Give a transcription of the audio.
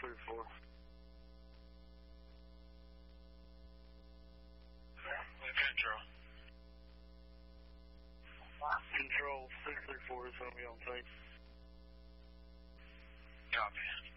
634. Control. Control 634 is going to be on tape. Copy.